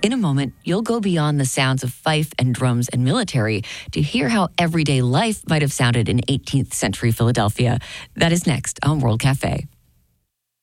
In a moment, you'll go beyond the sounds of fife and drums and military to hear how everyday life might have sounded in 18th century Philadelphia. That is next on World Cafe.